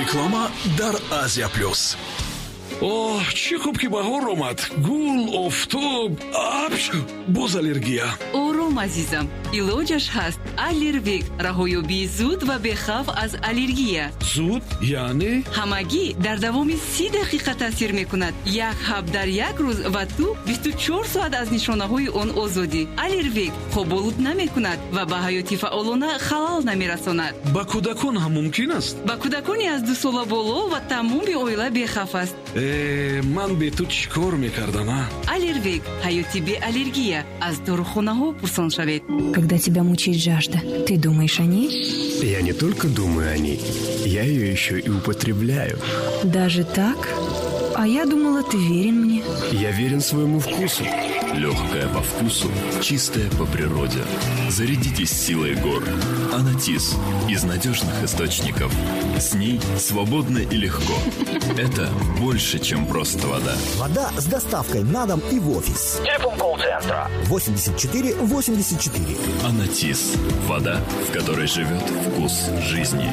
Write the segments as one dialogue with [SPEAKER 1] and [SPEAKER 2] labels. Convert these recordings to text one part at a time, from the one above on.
[SPEAKER 1] реклама дар Азия плюс.
[SPEAKER 2] اوه چی خوب که بهار آمد. گل، آفتاب، ابر، باز الرژیا.
[SPEAKER 3] آروم عزیزم، علاجش هست. آلرویک، رهایابی زود و بخوف از الرژی.
[SPEAKER 2] زود یعنی
[SPEAKER 3] همگی در دوام 30 دقیقه تاثیر میکند. یک حب در یک روز و تو 24 ساعت از نشانه های آن آزادی. آلرویک خوابالود نمیکند و به حیاتی فعالانه خلل نمیرساند.
[SPEAKER 2] با کودکان هم ممکن است.
[SPEAKER 3] با کودکانی از 2 سال بالا و تمام عائله بخوف است.
[SPEAKER 2] من به تو چیکار میکردم؟
[SPEAKER 3] Аллервик, حیاتی به аллергия. از داروخانه‌ها پرسان شوید.
[SPEAKER 4] Когда тебя мучает жажда, ты думаешь о ней?
[SPEAKER 5] Я не только думаю о ней, я ее еще и употребляю.
[SPEAKER 4] Даже так? А я думала, ты верен мне.
[SPEAKER 5] Я верен своему вкусу. Легкая по вкусу, чистая по природе. Зарядитесь силой гор. Анатис из надежных источников. С ней свободно и легко. Это больше, чем просто вода.
[SPEAKER 6] Вода с доставкой на дом и в офис.
[SPEAKER 7] Телефон колл-центра
[SPEAKER 6] 84-84.
[SPEAKER 5] Анатис. Вода, в которой живет вкус жизни.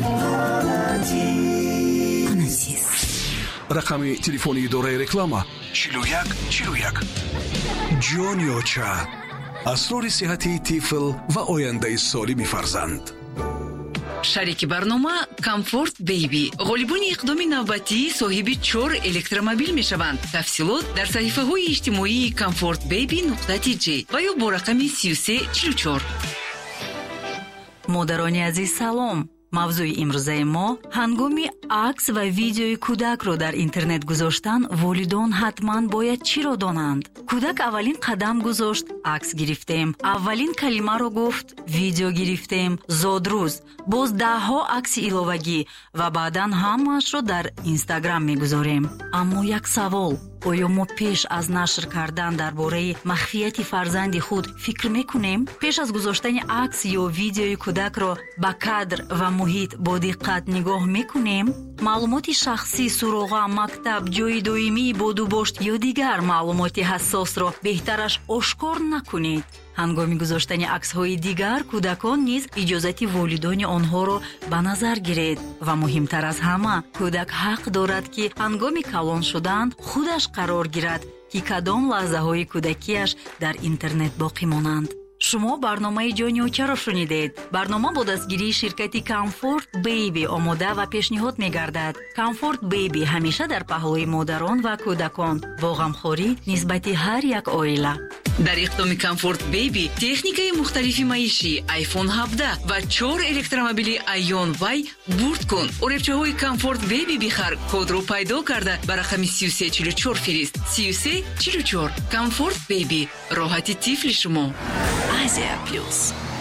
[SPEAKER 4] Анатис.
[SPEAKER 1] рақами телефони идораи реклама 4141. ҷонёча, асрори сиҳати тифл ва ояндаи солими фарзанд.
[SPEAKER 3] шарики барнома Comfort Baby ғолибони иқдоми навбатӣ соҳиби 4 электромобил мешаванд. тафсилот дар саҳифаҳои иҷтимоии comfortbaby.j ва ё бо рақами 3344.
[SPEAKER 8] модарони азиз салом. мавзӯи имрӯзаи мо ҳангоми акс ва видеои кӯдакро дар интернет гузоштан волидон ҳатман бояд чиро донанд. кӯдак аввалин қадам гузошт, акс гирифтем, аввалин калимаро гуфт, видео гирифтем, зодрӯз, боз даҳҳо акси иловагӣ ва баъдан ҳамаашро дар инстаграм мегузорем. аммо як савол: оё мо пеш аз нашр кардан дар бораи махфияти фарзанди худ фикр мекунем? пеш аз гузоштани акс ё видеои кӯдакро ба кадр ва муҳит бо диққат нигоҳ мекунем? маълумоти шахсӣ, суроға, мактаб, ҷои доимии бодубошт ё дигар маълумоти ҳассосро беҳтараш ошкор накунед. ҳангоми гузоштани аксҳои дигар кӯдакон низ иҷозати волидони онҳоро ба назар гиред. ва муҳимтар аз ҳама, кӯдак ҳақ дорад ки ҳангоми калон шудан худаш қарор гирад ки кадом лаҳзаҳои кӯдакиаш дар интернет боқӣ монанд. шумо барномаи ҷонёчаро шунидед. барнома бо дастгирии ширкати Comfort Baby омода ва пешниҳод мегардад. Comfort Baby ҳамеша дар паҳлӯи модарон ва кӯдакон бо ғамхорӣ нисбати ҳар як оила.
[SPEAKER 3] дар иқдоми Comfort Baby техникаи мухталифи маишӣ, iPhone 17 ва 4 электромобили Ion Y бурд кун. оребчаҳои Comfort Baby бихар, кодро пайдо карда ба рақами 3344 фирист. 3344. Comfort Baby, роҳати тифли шумо. Азия плюс.